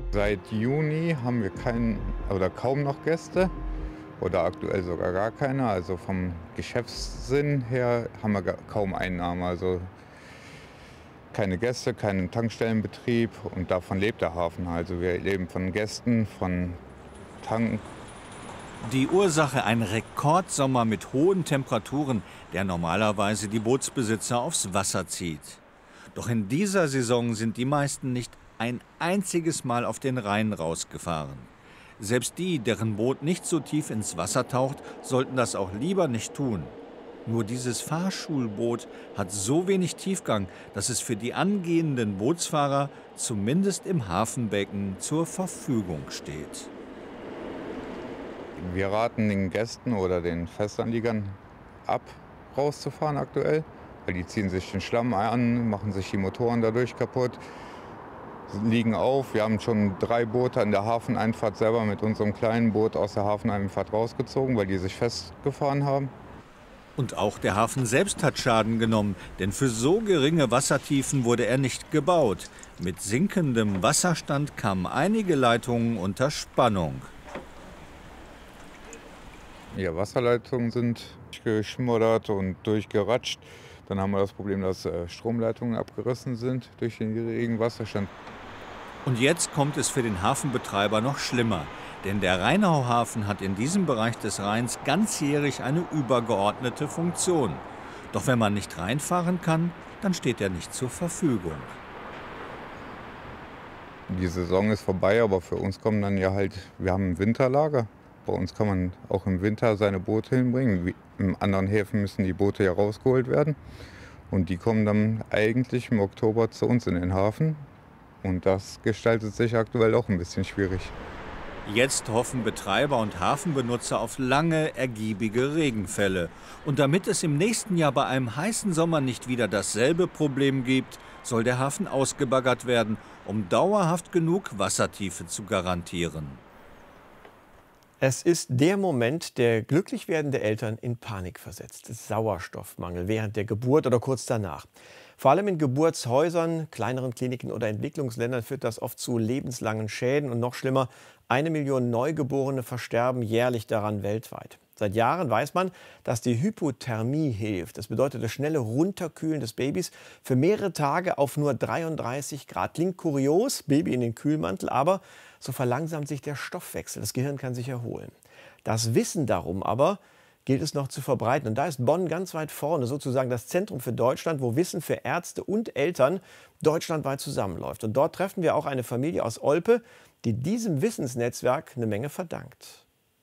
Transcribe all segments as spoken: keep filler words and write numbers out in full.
Seit Juni haben wir keinen oder kaum noch Gäste oder aktuell sogar gar keine. Also vom Geschäftssinn her haben wir kaum Einnahmen. Also keine Gäste, keinen Tankstellenbetrieb und davon lebt der Hafen. Also wir leben von Gästen, von Tanken. Die Ursache ein Rekordsommer mit hohen Temperaturen, der normalerweise die Bootsbesitzer aufs Wasser zieht. Doch in dieser Saison sind die meisten nicht ein einziges Mal auf den Rhein rausgefahren. Selbst die, deren Boot nicht so tief ins Wasser taucht, sollten das auch lieber nicht tun. Nur dieses Fahrschulboot hat so wenig Tiefgang, dass es für die angehenden Bootsfahrer zumindest im Hafenbecken zur Verfügung steht. Wir raten den Gästen oder den Festanliegern ab, rauszufahren aktuell, weil die ziehen sich den Schlamm an, machen sich die Motoren dadurch kaputt, liegen auf. Wir haben schon drei Boote an der Hafeneinfahrt selber mit unserem kleinen Boot aus der Hafeneinfahrt rausgezogen, weil die sich festgefahren haben. Und auch der Hafen selbst hat Schaden genommen, denn für so geringe Wassertiefen wurde er nicht gebaut. Mit sinkendem Wasserstand kamen einige Leitungen unter Spannung. Ja, Wasserleitungen sind geschmoddert und durchgeratscht. Dann haben wir das Problem, dass Stromleitungen abgerissen sind durch den geringen Wasserstand. Und jetzt kommt es für den Hafenbetreiber noch schlimmer. Denn der Rheinauhafen hat in diesem Bereich des Rheins ganzjährig eine übergeordnete Funktion. Doch wenn man nicht reinfahren kann, dann steht er nicht zur Verfügung. Die Saison ist vorbei, aber für uns kommen dann ja halt, wir haben ein Winterlager. Bei uns kann man auch im Winter seine Boote hinbringen. In anderen Häfen müssen die Boote ja rausgeholt werden. Und die kommen dann eigentlich im Oktober zu uns in den Hafen. Und das gestaltet sich aktuell auch ein bisschen schwierig. Jetzt hoffen Betreiber und Hafenbenutzer auf lange, ergiebige Regenfälle. Und damit es im nächsten Jahr bei einem heißen Sommer nicht wieder dasselbe Problem gibt, soll der Hafen ausgebaggert werden, um dauerhaft genug Wassertiefe zu garantieren. Es ist der Moment, der glücklich werdende Eltern in Panik versetzt. Sauerstoffmangel während der Geburt oder kurz danach. Vor allem in Geburtshäusern, kleineren Kliniken oder Entwicklungsländern führt das oft zu lebenslangen Schäden. Und noch schlimmer, eine Million Neugeborene versterben jährlich daran weltweit. Seit Jahren weiß man, dass die Hypothermie hilft. Das bedeutet das schnelle Runterkühlen des Babys für mehrere Tage auf nur dreiunddreißig Grad. Klingt kurios, Baby in den Kühlmantel, aber so verlangsamt sich der Stoffwechsel. Das Gehirn kann sich erholen. Das Wissen darum aber gilt es noch zu verbreiten. Und da ist Bonn ganz weit vorne, sozusagen das Zentrum für Deutschland, wo Wissen für Ärzte und Eltern deutschlandweit zusammenläuft. Und dort treffen wir auch eine Familie aus Olpe, die diesem Wissensnetzwerk eine Menge verdankt.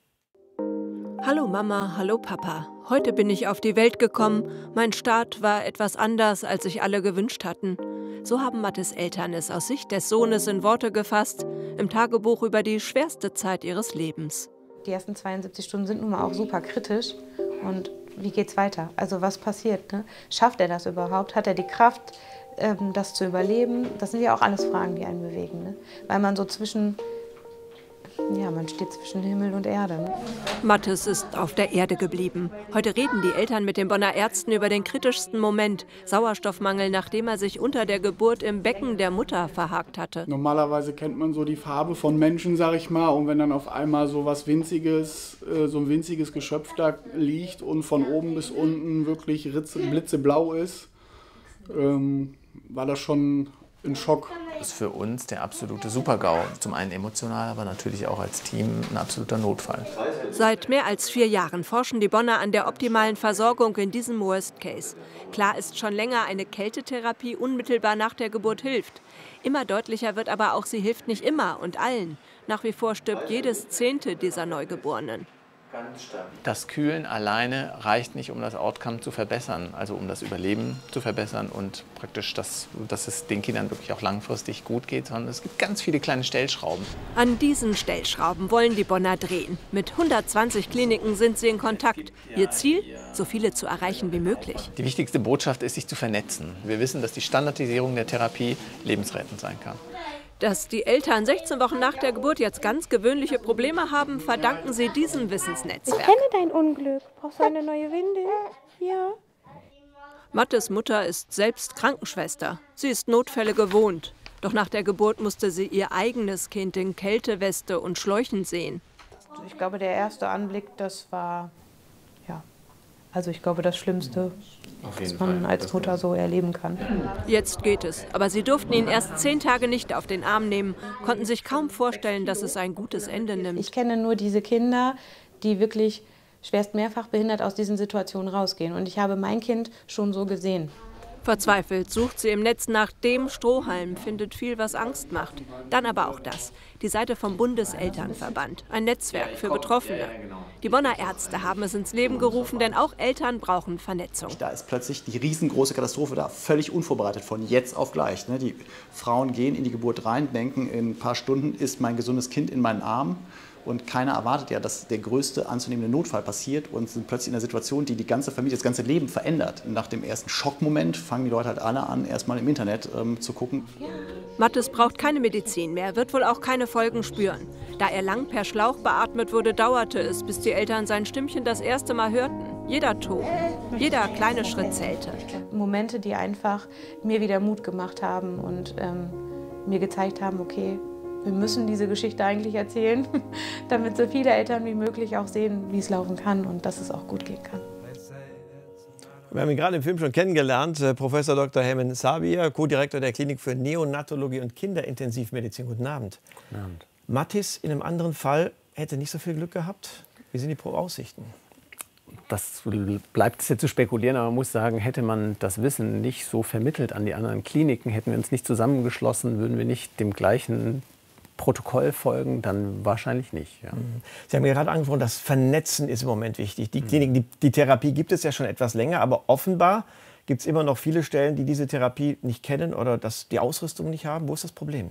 Hallo Mama, hallo Papa. Heute bin ich auf die Welt gekommen. Mein Start war etwas anders, als sich alle gewünscht hatten. So haben Mattes Eltern es aus Sicht des Sohnes in Worte gefasst, im Tagebuch über die schwerste Zeit ihres Lebens. Die ersten zweiundsiebzig Stunden sind nun mal auch super kritisch. Und wie geht's weiter? Also was passiert? Ne? Schafft er das überhaupt? Hat er die Kraft, ähm, das zu überleben? Das sind ja auch alles Fragen, die einen bewegen. Ne? Weil man so zwischen, ja, man steht zwischen Himmel und Erde. Ne? Mattes ist auf der Erde geblieben. Heute reden die Eltern mit den Bonner Ärzten über den kritischsten Moment, Sauerstoffmangel, nachdem er sich unter der Geburt im Becken der Mutter verhakt hatte. Normalerweise kennt man so die Farbe von Menschen, sag ich mal, und wenn dann auf einmal so was winziges, so ein winziges Geschöpf da liegt und von oben bis unten wirklich blitzeblau ist, ähm, war das schon ein Schock. Das ist für uns der absolute Super-GAU. Zum einen emotional, aber natürlich auch als Team ein absoluter Notfall. Seit mehr als vier Jahren forschen die Bonner an der optimalen Versorgung in diesem Worst Case. Klar ist schon länger, eine Kältetherapie unmittelbar nach der Geburt hilft. Immer deutlicher wird aber auch, sie hilft nicht immer und allen. Nach wie vor stirbt jedes Zehnte dieser Neugeborenen. Das Kühlen alleine reicht nicht, um das Outcome zu verbessern, also um das Überleben zu verbessern und praktisch, dass, dass es den Kindern wirklich auch langfristig gut geht, sondern es gibt ganz viele kleine Stellschrauben. An diesen Stellschrauben wollen die Bonner drehen. Mit hundertzwanzig Kliniken sind sie in Kontakt. Ihr Ziel? So viele zu erreichen wie möglich. Die wichtigste Botschaft ist, sich zu vernetzen. Wir wissen, dass die Standardisierung der Therapie lebensrettend sein kann. Dass die Eltern sechzehn Wochen nach der Geburt jetzt ganz gewöhnliche Probleme haben, verdanken sie diesem Wissensnetzwerk. Ich kenne dein Unglück. Brauchst du eine neue Windel? Ja. Mattes Mutter ist selbst Krankenschwester. Sie ist Notfälle gewohnt. Doch nach der Geburt musste sie ihr eigenes Kind in Kälteweste und Schläuchen sehen. Ich glaube, der erste Anblick, das war, ja, also ich glaube, das Schlimmste, was man als Mutter so erleben kann. Jetzt geht es, aber sie durften ihn erst zehn Tage nicht auf den Arm nehmen, konnten sich kaum vorstellen, dass es ein gutes Ende nimmt. Ich kenne nur diese Kinder, die wirklich schwerst mehrfach behindert aus diesen Situationen rausgehen. Und ich habe mein Kind schon so gesehen. Verzweifelt sucht sie im Netz nach dem Strohhalm, findet viel, was Angst macht. Dann aber auch das, die Seite vom Bundeselternverband, ein Netzwerk für Betroffene. Die Bonner Ärzte haben es ins Leben gerufen, denn auch Eltern brauchen Vernetzung. Da ist plötzlich die riesengroße Katastrophe da, völlig unvorbereitet, von jetzt auf gleich. Die Frauen gehen in die Geburt rein, denken, in ein paar Stunden ist mein gesundes Kind in meinen Armen. Und keiner erwartet ja, dass der größte anzunehmende Notfall passiert und sind plötzlich in einer Situation, die die ganze Familie, das ganze Leben verändert. Und nach dem ersten Schockmoment fangen die Leute halt alle an, erstmal im Internet ähm, zu gucken. Mathis braucht keine Medizin mehr, wird wohl auch keine Folgen spüren. Da er lang per Schlauch beatmet wurde, dauerte es, bis die Eltern sein Stimmchen das erste Mal hörten. Jeder Ton, jeder kleine Schritt zählte. Momente, die einfach mir wieder Mut gemacht haben und ähm, mir gezeigt haben, okay, wir müssen diese Geschichte eigentlich erzählen, damit so viele Eltern wie möglich auch sehen, wie es laufen kann und dass es auch gut gehen kann. Wir haben ihn gerade im Film schon kennengelernt, Professor Doktor Hemen Sabir, Co-Direktor der Klinik für Neonatologie und Kinderintensivmedizin. Guten Abend. Guten Abend. Mathis in einem anderen Fall hätte nicht so viel Glück gehabt. Wie sind die Aussichten? Das bleibt es jetzt zu spekulieren, aber man muss sagen, hätte man das Wissen nicht so vermittelt an die anderen Kliniken, hätten wir uns nicht zusammengeschlossen, würden wir nicht dem gleichen Protokoll folgen, dann wahrscheinlich nicht. Ja. Sie haben ja gerade angesprochen, das Vernetzen ist im Moment wichtig. Die Kliniken, die, die Therapie gibt es ja schon etwas länger, aber offenbar gibt es immer noch viele Stellen, die diese Therapie nicht kennen oder das, die Ausrüstung nicht haben. Wo ist das Problem?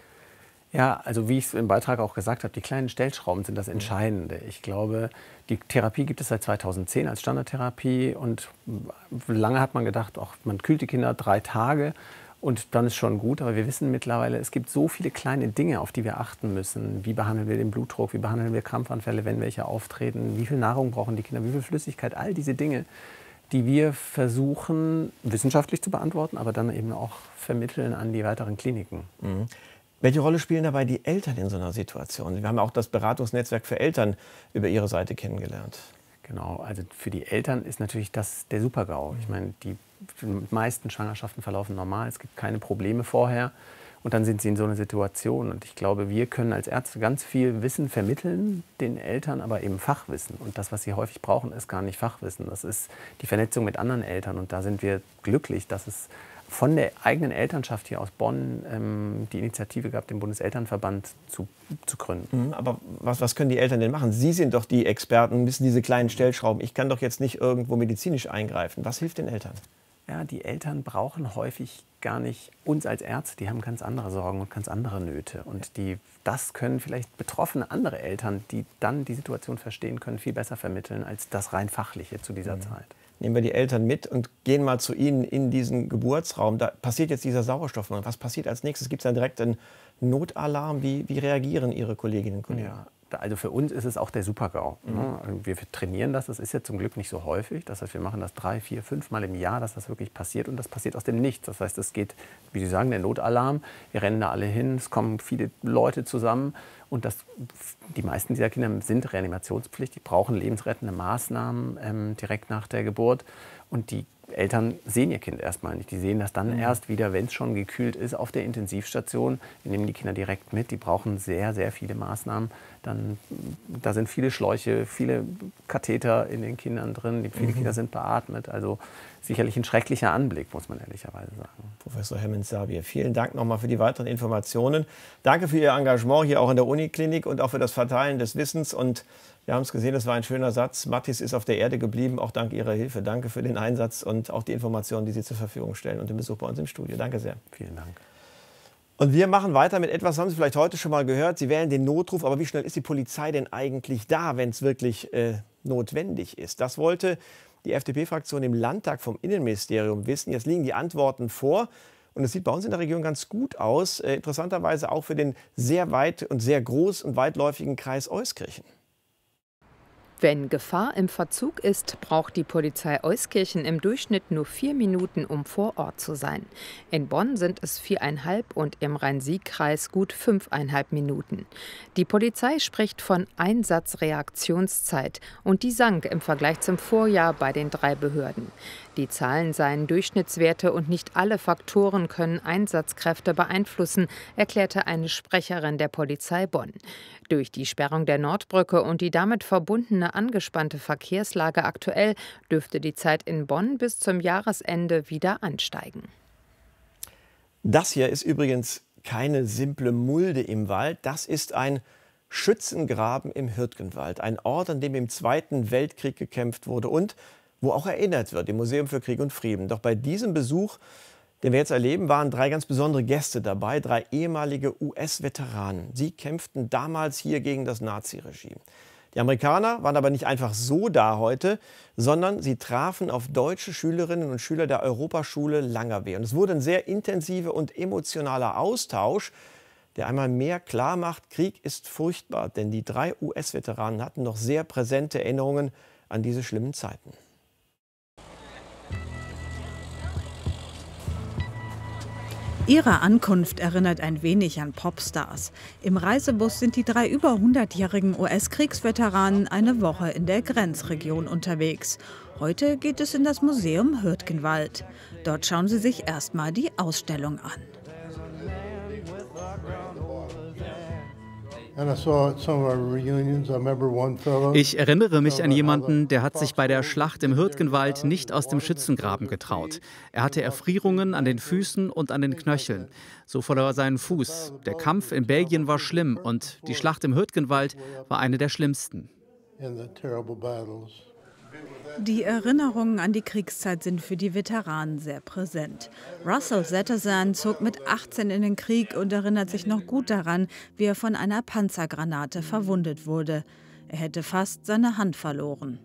Ja, also wie ich es im Beitrag auch gesagt habe, die kleinen Stellschrauben sind das Entscheidende. Ich glaube, die Therapie gibt es seit zweitausendzehn als Standardtherapie und lange hat man gedacht, auch man kühlt die Kinder drei Tage. Und dann ist schon gut, aber wir wissen mittlerweile, es gibt so viele kleine Dinge, auf die wir achten müssen. Wie behandeln wir den Blutdruck, wie behandeln wir Krampfanfälle, wenn welche auftreten, wie viel Nahrung brauchen die Kinder, wie viel Flüssigkeit, all diese Dinge, die wir versuchen wissenschaftlich zu beantworten, aber dann eben auch vermitteln an die weiteren Kliniken. Mhm. Welche Rolle spielen dabei die Eltern in so einer Situation? Wir haben auch das Beratungsnetzwerk für Eltern über Ihre Seite kennengelernt. Genau, also für die Eltern ist natürlich das der Super-GAU. Ich meine, die meisten Schwangerschaften verlaufen normal, es gibt keine Probleme vorher und dann sind sie in so einer Situation. Und ich glaube, wir können als Ärzte ganz viel Wissen vermitteln, den Eltern aber eben Fachwissen. Und das, was sie häufig brauchen, ist gar nicht Fachwissen. Das ist die Vernetzung mit anderen Eltern. Und da sind wir glücklich, dass es von der eigenen Elternschaft hier aus Bonn ähm, die Initiative gab, den Bundeselternverband zu, zu gründen. Aber was, was können die Eltern denn machen? Sie sind doch die Experten, wissen diese kleinen Stellschrauben. Ich kann doch jetzt nicht irgendwo medizinisch eingreifen. Was hilft den Eltern? Ja, die Eltern brauchen häufig gar nicht uns als Ärzte. Die haben ganz andere Sorgen und ganz andere Nöte. Und die, das können vielleicht betroffene andere Eltern, die dann die Situation verstehen können, viel besser vermitteln als das rein Fachliche zu dieser mhm. Zeit. Nehmen wir die Eltern mit und gehen mal zu Ihnen in diesen Geburtsraum. Da passiert jetzt dieser Sauerstoffmangel. Was passiert als nächstes? Gibt es dann direkt einen Notalarm? Wie, wie reagieren Ihre Kolleginnen und Kollegen? Ja. Also für uns ist es auch der Super-GAU. Mhm. Wir trainieren das, das ist ja zum Glück nicht so häufig. Das heißt, wir machen das drei, vier, fünf Mal im Jahr, dass das wirklich passiert. Und das passiert aus dem Nichts. Das heißt, es geht, wie Sie sagen, der Notalarm. Wir rennen da alle hin, es kommen viele Leute zusammen. Und das, die meisten dieser Kinder sind reanimationspflichtig, brauchen lebensrettende Maßnahmen ähm, direkt nach der Geburt. Und die Eltern sehen ihr Kind erstmal nicht. Die sehen das dann mhm. erst wieder, wenn es schon gekühlt ist, auf der Intensivstation. Wir nehmen die Kinder direkt mit. Die brauchen sehr, sehr viele Maßnahmen. Dann, da sind viele Schläuche, viele Katheter in den Kindern drin. Die, viele mhm. Kinder sind beatmet. Also sicherlich ein schrecklicher Anblick, muss man ehrlicherweise sagen. Professor Hemen Sabir, vielen Dank nochmal für die weiteren Informationen. Danke für Ihr Engagement hier auch in der Uniklinik und auch für das Verteilen des Wissens. Und wir haben es gesehen, es war ein schöner Satz. Mathis ist auf der Erde geblieben, auch dank Ihrer Hilfe. Danke für den Einsatz und auch die Informationen, die Sie zur Verfügung stellen und den Besuch bei uns im Studio. Danke sehr. Vielen Dank. Und wir machen weiter mit etwas, haben Sie vielleicht heute schon mal gehört. Sie wählen den Notruf, aber wie schnell ist die Polizei denn eigentlich da, wenn es wirklich äh, notwendig ist? Das wollte die F D P-Fraktion im Landtag vom Innenministerium wissen. Jetzt liegen die Antworten vor. Und es sieht bei uns in der Region ganz gut aus. Äh, interessanterweise auch für den sehr weit und sehr groß und weitläufigen Kreis Euskirchen. Wenn Gefahr im Verzug ist, braucht die Polizei Euskirchen im Durchschnitt nur vier Minuten, um vor Ort zu sein. In Bonn sind es viereinhalb und im Rhein-Sieg-Kreis gut fünfeinhalb Minuten. Die Polizei spricht von Einsatzreaktionszeit und die sank im Vergleich zum Vorjahr bei den drei Behörden. Die Zahlen seien Durchschnittswerte und nicht alle Faktoren können Einsatzkräfte beeinflussen, erklärte eine Sprecherin der Polizei Bonn. Durch die Sperrung der Nordbrücke und die damit verbundene angespannte Verkehrslage aktuell dürfte die Zeit in Bonn bis zum Jahresende wieder ansteigen. Das hier ist übrigens keine simple Mulde im Wald. Das ist ein Schützengraben im Hürtgenwald. Ein Ort, an dem im Zweiten Weltkrieg gekämpft wurde und wo auch erinnert wird, im Museum für Krieg und Frieden. Doch bei diesem Besuch, den wir jetzt erleben, waren drei ganz besondere Gäste dabei, drei ehemalige U S-Veteranen. Sie kämpften damals hier gegen das Naziregime. Die Amerikaner waren aber nicht einfach so da heute, sondern sie trafen auf deutsche Schülerinnen und Schüler der Europaschule Langerwehe. Und es wurde ein sehr intensiver und emotionaler Austausch, der einmal mehr klar macht, Krieg ist furchtbar, denn die drei U S-Veteranen hatten noch sehr präsente Erinnerungen an diese schlimmen Zeiten. Ihre Ankunft erinnert ein wenig an Popstars. Im Reisebus sind die drei über hundertjährigen U S-Kriegsveteranen eine Woche in der Grenzregion unterwegs. Heute geht es in das Museum Hürtgenwald. Dort schauen sie sich erstmal die Ausstellung an. Ich erinnere mich an jemanden, der hat sich bei der Schlacht im Hürtgenwald nicht aus dem Schützengraben getraut. Er hatte Erfrierungen an den Füßen und an den Knöcheln. So verlor er seinen Fuß. Der Kampf in Belgien war schlimm und die Schlacht im Hürtgenwald war eine der schlimmsten. Die Erinnerungen an die Kriegszeit sind für die Veteranen sehr präsent. Russell Zettersan zog mit achtzehn in den Krieg und erinnert sich noch gut daran, wie er von einer Panzergranate verwundet wurde. Er hätte fast seine Hand verloren.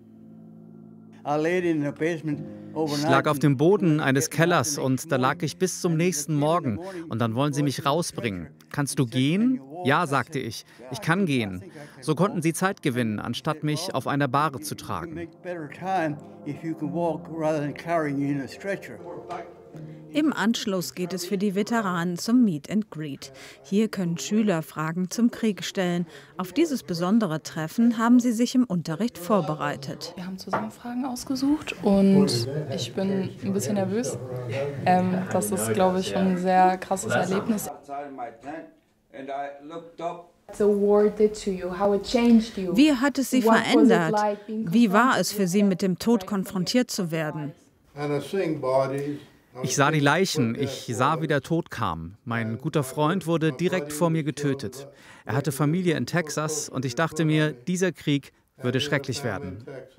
Ich lag auf dem Boden eines Kellers und da lag ich bis zum nächsten Morgen. Und dann wollen sie mich rausbringen. Kannst du gehen? Ja, sagte ich. Ich kann gehen. So konnten sie Zeit gewinnen, anstatt mich auf einer Bahre zu tragen. Im Anschluss geht es für die Veteranen zum Meet and Greet. Hier können Schüler Fragen zum Krieg stellen. Auf dieses besondere Treffen haben sie sich im Unterricht vorbereitet. Wir haben zusammen Fragen ausgesucht und ich bin ein bisschen nervös. Ähm, das ist, glaube ich, schon ein sehr krasses Erlebnis. Wie hat es Sie verändert? Wie war es für Sie, mit dem Tod konfrontiert zu werden? Ich sah die Leichen, ich sah, wie der Tod kam. Mein guter Freund wurde direkt vor mir getötet. Er hatte Familie in Texas und ich dachte mir, dieser Krieg würde schrecklich werden.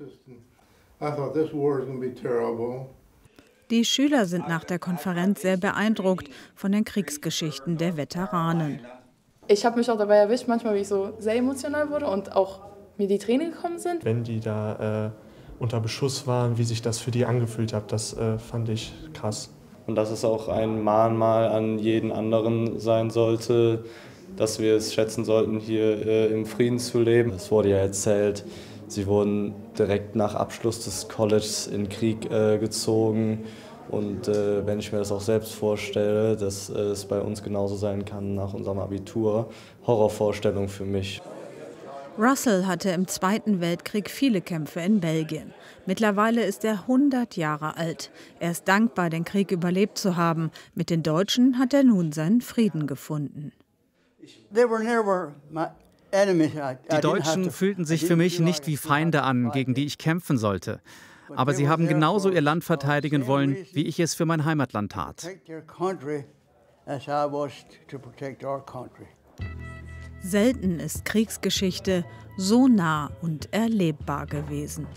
Die Schüler sind nach der Konferenz sehr beeindruckt von den Kriegsgeschichten der Veteranen. Ich habe mich auch dabei erwischt, manchmal, wie ich so sehr emotional wurde und auch mir die Tränen gekommen sind. Wenn die da äh unter Beschuss waren, wie sich das für die angefühlt hat, das äh, fand ich krass. Und dass es auch ein Mahnmal an jeden anderen sein sollte, dass wir es schätzen sollten, hier äh, im Frieden zu leben. Es wurde ja erzählt, sie wurden direkt nach Abschluss des Colleges in den Krieg äh, gezogen. Und äh, wenn ich mir das auch selbst vorstelle, dass äh, es bei uns genauso sein kann nach unserem Abitur, Horrorvorstellung für mich. Russell hatte im Zweiten Weltkrieg viele Kämpfe in Belgien. Mittlerweile ist er hundert Jahre alt. Er ist dankbar, den Krieg überlebt zu haben. Mit den Deutschen hat er nun seinen Frieden gefunden. Die Deutschen fühlten sich für mich nicht wie Feinde an, gegen die ich kämpfen sollte. Aber sie haben genauso ihr Land verteidigen wollen, wie ich es für mein Heimatland tat. Selten ist Kriegsgeschichte so nah und erlebbar gewesen.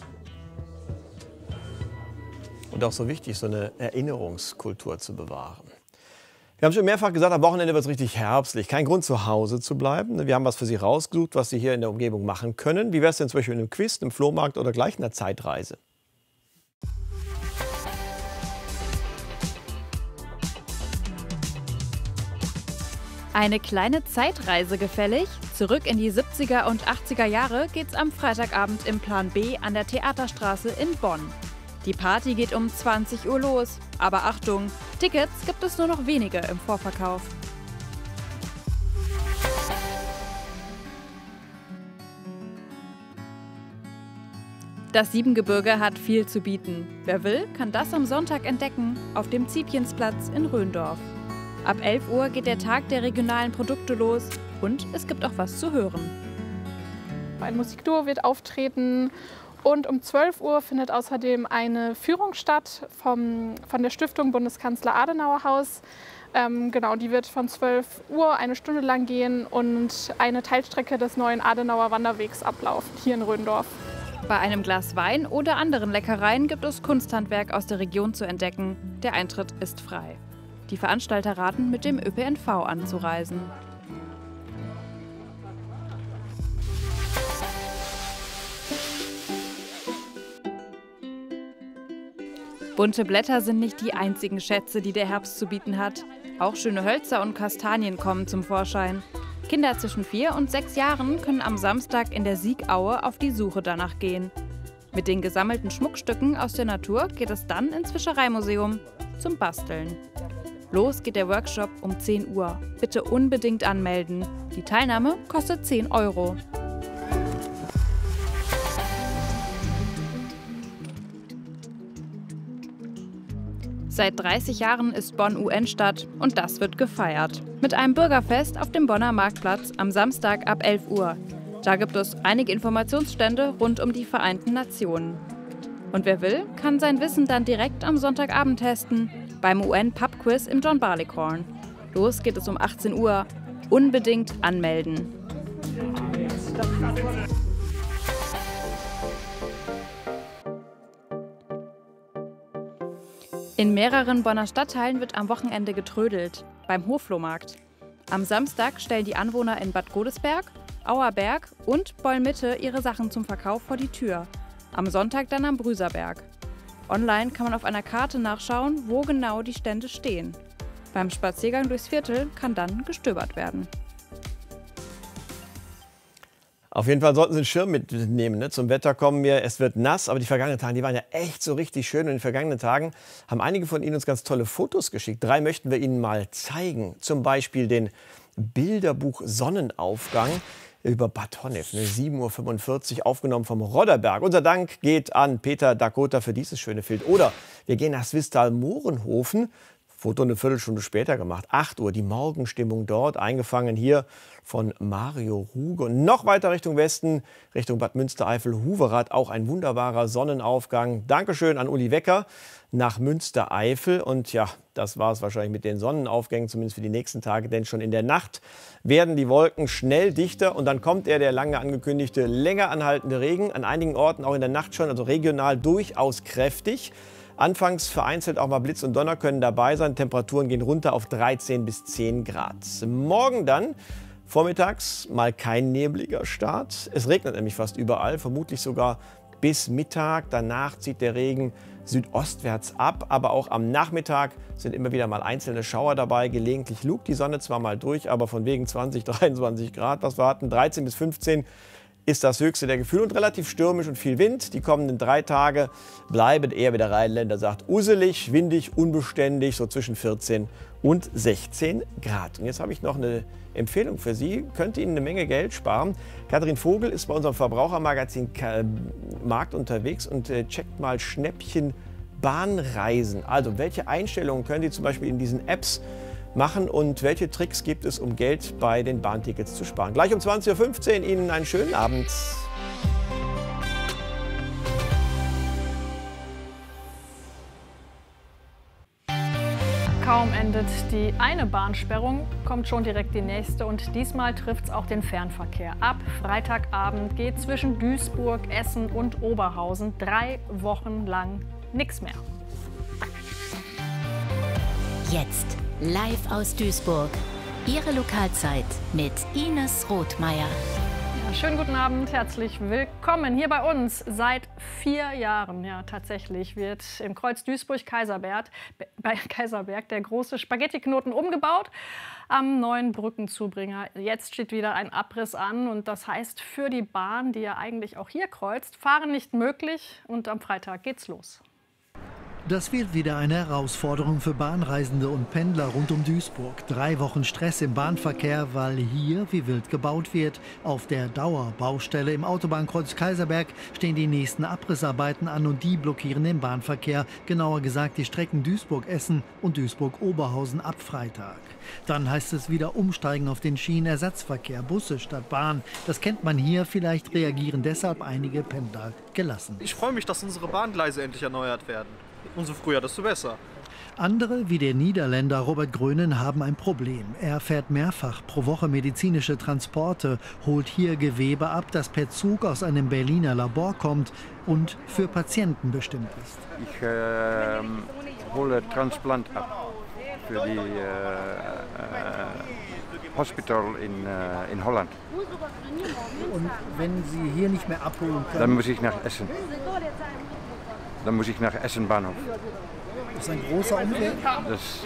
Und auch so wichtig, so eine Erinnerungskultur zu bewahren. Wir haben schon mehrfach gesagt, am Wochenende wird es richtig herbstlich. Kein Grund, zu Hause zu bleiben. Wir haben was für Sie rausgesucht, was Sie hier in der Umgebung machen können. Wie wäre es denn zum Beispiel in einem Quiz, einem Flohmarkt oder gleich einer Zeitreise? Eine kleine Zeitreise gefällig? Zurück in die siebziger und achtziger Jahre geht's am Freitagabend im Plan B an der Theaterstraße in Bonn. Die Party geht um zwanzig Uhr los. Aber Achtung, Tickets gibt es nur noch wenige im Vorverkauf. Das Siebengebirge hat viel zu bieten. Wer will, kann das am Sonntag entdecken auf dem Ziepchensplatz in Rhöndorf. Ab elf Uhr geht der Tag der regionalen Produkte los und es gibt auch was zu hören. Ein Musikduo wird auftreten und um zwölf Uhr findet außerdem eine Führung statt vom, von der Stiftung Bundeskanzler Adenauer Haus. Ähm, genau, die wird von zwölf Uhr eine Stunde lang gehen und eine Teilstrecke des neuen Adenauer Wanderwegs ablaufen, hier in Rhöndorf. Bei einem Glas Wein oder anderen Leckereien gibt es Kunsthandwerk aus der Region zu entdecken. Der Eintritt ist frei. Die Veranstalter raten, mit dem Ö P N V anzureisen. Bunte Blätter sind nicht die einzigen Schätze, die der Herbst zu bieten hat. Auch schöne Hölzer und Kastanien kommen zum Vorschein. Kinder zwischen vier und sechs Jahren können am Samstag in der Siegaue auf die Suche danach gehen. Mit den gesammelten Schmuckstücken aus der Natur geht es dann ins Fischereimuseum zum Basteln. Los geht der Workshop um zehn Uhr. Bitte unbedingt anmelden. Die Teilnahme kostet zehn Euro. Seit dreißig Jahren ist Bonn U N-Stadt und das wird gefeiert. Mit einem Bürgerfest auf dem Bonner Marktplatz am Samstag ab elf Uhr. Da gibt es einige Informationsstände rund um die Vereinten Nationen. Und wer will, kann sein Wissen dann direkt am Sonntagabend testen, beim U N-Pub-Quiz im John Barleycorn. Los geht es um achtzehn Uhr. Unbedingt anmelden. In mehreren Bonner Stadtteilen wird am Wochenende getrödelt, beim Hoflohmarkt. Am Samstag stellen die Anwohner in Bad Godesberg, Auerberg und Bollmitte ihre Sachen zum Verkauf vor die Tür. Am Sonntag dann am Brüserberg. Online kann man auf einer Karte nachschauen, wo genau die Stände stehen. Beim Spaziergang durchs Viertel kann dann gestöbert werden. Auf jeden Fall sollten Sie einen Schirm mitnehmen. Ne? Zum Wetter kommen wir. Es wird nass, aber die vergangenen Tage, die waren ja echt so richtig schön. Und in den vergangenen Tagen haben einige von Ihnen uns ganz tolle Fotos geschickt. Drei möchten wir Ihnen mal zeigen. Zum Beispiel den Bilderbuch Sonnenaufgang über Bad Honnef. Ne? sieben Uhr fünfundvierzig, aufgenommen vom Rodderberg. Unser Dank geht an Peter Dakota für dieses schöne Bild. Oder wir gehen nach Swistal-Mohrenhofen. Foto eine Viertelstunde später gemacht. acht Uhr, die Morgenstimmung dort, eingefangen hier von Mario Ruge. Und noch weiter Richtung Westen, Richtung Bad Münstereifel-Huverath, auch ein wunderbarer Sonnenaufgang. Dankeschön an Uli Wecker nach Münstereifel. Und ja, das war es wahrscheinlich mit den Sonnenaufgängen, zumindest für die nächsten Tage. Denn schon in der Nacht werden die Wolken schnell dichter. Und dann kommt er, der lange angekündigte, länger anhaltende Regen. An einigen Orten auch in der Nacht schon, also regional durchaus kräftig. Anfangs vereinzelt auch mal Blitz und Donner können dabei sein. Temperaturen gehen runter auf dreizehn bis zehn Grad. Morgen dann vormittags mal kein nebliger Start. Es regnet nämlich fast überall, vermutlich sogar bis Mittag. Danach zieht der Regen südostwärts ab. Aber auch am Nachmittag sind immer wieder mal einzelne Schauer dabei. Gelegentlich lugt die Sonne zwar mal durch, aber von wegen zwanzig, dreiundzwanzig Grad. Was wir hatten, dreizehn bis fünfzehn ist das höchste der Gefühle und relativ stürmisch und viel Wind. Die kommenden drei Tage bleiben eher, wie der Rheinländer sagt, uselig, windig, unbeständig, so zwischen vierzehn und sechzehn Grad. Und jetzt habe ich noch eine Empfehlung für Sie, könnte Ihnen eine Menge Geld sparen. Katrin Vogel ist bei unserem Verbrauchermagazin Markt unterwegs und checkt mal Schnäppchen Bahnreisen. Also welche Einstellungen können Sie zum Beispiel in diesen Apps machen und welche Tricks gibt es, um Geld bei den Bahntickets zu sparen. Gleich um zwanzig Uhr fünfzehn Ihnen einen schönen Abend. Kaum endet die eine Bahnsperrung, kommt schon direkt die nächste und diesmal trifft es auch den Fernverkehr. Ab Freitagabend geht zwischen Duisburg, Essen und Oberhausen drei Wochen lang nichts mehr. Jetzt live aus Duisburg. Ihre Lokalzeit mit Ines Rothmeier. Schönen guten Abend, herzlich willkommen hier bei uns. Seit vier Jahren, ja tatsächlich, wird im Kreuz Duisburg-Kaiserberg bei Kaiserberg der große Spaghetti-Knoten umgebaut am neuen Brückenzubringer. Jetzt steht wieder ein Abriss an und das heißt für die Bahn, die ja eigentlich auch hier kreuzt, Fahren nicht möglich und am Freitag geht's los. Das wird wieder eine Herausforderung für Bahnreisende und Pendler rund um Duisburg. Drei Wochen Stress im Bahnverkehr, weil hier wie wild gebaut wird. Auf der Dauerbaustelle im Autobahnkreuz Kaiserberg stehen die nächsten Abrissarbeiten an und die blockieren den Bahnverkehr. Genauer gesagt die Strecken Duisburg-Essen und Duisburg-Oberhausen ab Freitag. Dann heißt es wieder umsteigen auf den Schienenersatzverkehr, Busse statt Bahn. Das kennt man hier, vielleicht reagieren deshalb einige Pendler gelassen. Ich freue mich, dass unsere Bahngleise endlich erneuert werden. Umso früher, desto besser. Andere, wie der Niederländer Robert Grönen, haben ein Problem. Er fährt mehrfach pro Woche medizinische Transporte, holt hier Gewebe ab, das per Zug aus einem Berliner Labor kommt und für Patienten bestimmt ist. Ich äh, hole Transplant ab für die äh, äh, Hospital in, äh, in Holland. Und wenn Sie hier nicht mehr abholen können? Dann muss ich nach Essen. Dann muss ich nach Essen Bahnhof. Das ist ein großer Umweg? Das ist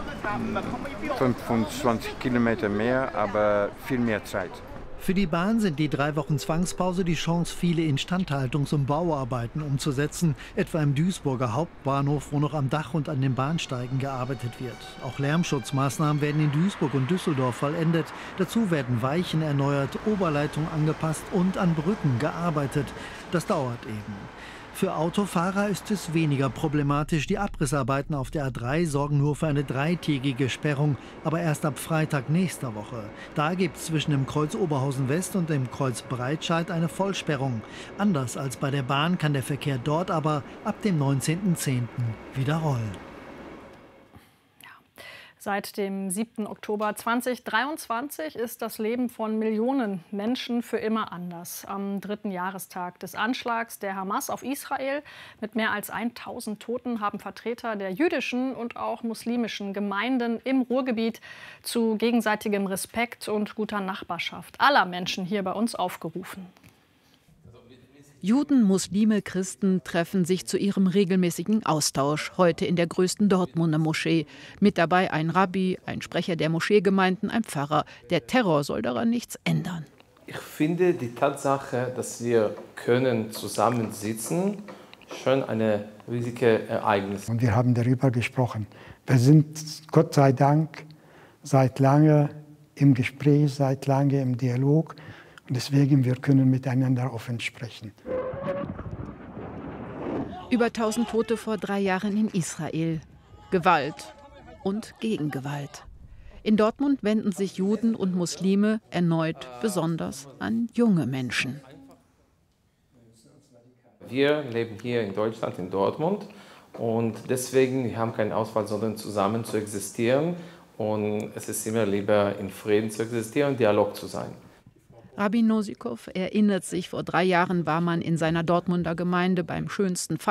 fünfundzwanzig Kilometer mehr, aber viel mehr Zeit. Für die Bahn sind die drei Wochen Zwangspause die Chance, viele Instandhaltungs- und Bauarbeiten umzusetzen, etwa im Duisburger Hauptbahnhof, wo noch am Dach und an den Bahnsteigen gearbeitet wird. Auch Lärmschutzmaßnahmen werden in Duisburg und Düsseldorf vollendet. Dazu werden Weichen erneuert, Oberleitungen angepasst und an Brücken gearbeitet. Das dauert eben. Für Autofahrer ist es weniger problematisch. Die Abrissarbeiten auf der A drei sorgen nur für eine dreitägige Sperrung, aber erst ab Freitag nächster Woche. Da gibt es zwischen dem Kreuz Oberhausen West und dem Kreuz Breitscheid eine Vollsperrung. Anders als bei der Bahn kann der Verkehr dort aber ab dem neunzehnten zehnten wieder rollen. Seit dem siebten Oktober zweitausenddreiundzwanzig ist das Leben von Millionen Menschen für immer anders. Am dritten Jahrestag des Anschlags der Hamas auf Israel mit mehr als tausend Toten haben Vertreter der jüdischen und auch muslimischen Gemeinden im Ruhrgebiet zu gegenseitigem Respekt und guter Nachbarschaft aller Menschen hier bei uns aufgerufen. Juden, Muslime, Christen treffen sich zu ihrem regelmäßigen Austausch, heute in der größten Dortmunder Moschee. Mit dabei ein Rabbi, ein Sprecher der Moscheegemeinden, ein Pfarrer. Der Terror soll daran nichts ändern. Ich finde die Tatsache, dass wir können zusammensitzen, schon eine riesige Ereignis. Und wir haben darüber gesprochen. Wir sind Gott sei Dank seit lange im Gespräch, seit lange im Dialog. Und deswegen, wir können miteinander offen sprechen. Über tausend Tote vor drei Jahren in Israel. Gewalt und Gegengewalt. In Dortmund wenden sich Juden und Muslime erneut besonders an junge Menschen. Wir leben hier in Deutschland, in Dortmund. Und deswegen, wir haben keine Auswahl, sondern zusammen zu existieren. Und es ist immer lieber, in Frieden zu existieren und Dialog zu sein. Rabbi Nosikow erinnert sich, vor drei Jahren war man in seiner Dortmunder Gemeinde beim schönsten